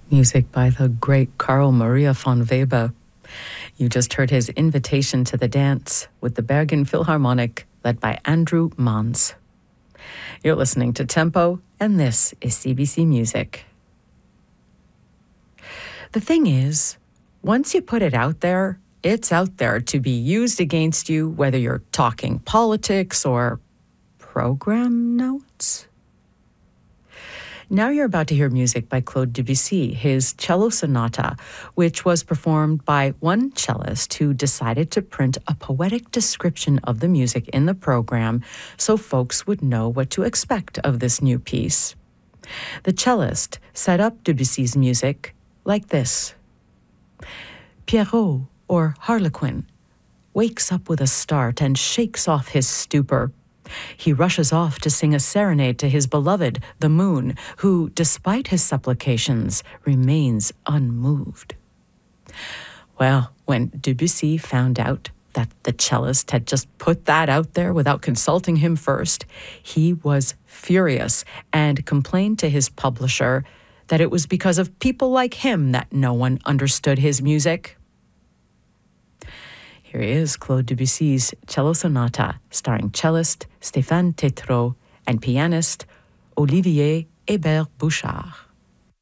Music by the great Carl Maria von Weber. You just heard his Invitation to the Dance with the Bergen Philharmonic, led by Andrew Mans. You're listening to Tempo, and this is CBC Music. The thing is, once you put it out there, it's out there to be used against you, whether you're talking politics or program notes. Now you're about to hear music by Claude Debussy, his cello sonata, which was performed by one cellist who decided to print a poetic description of the music in the program so folks would know what to expect of this new piece. The cellist set up Debussy's music like this. Pierrot, or Harlequin, wakes up with a start and shakes off his stupor. He rushes off to sing a serenade to his beloved, the moon, who, despite his supplications, remains unmoved. Well, when Debussy found out that the cellist had just put that out there without consulting him first, he was furious and complained to his publisher that it was because of people like him that no one understood his music. Here is Claude Debussy's cello sonata, starring cellist Stéphane Tétrault and pianist Olivier Hébert-Bouchard.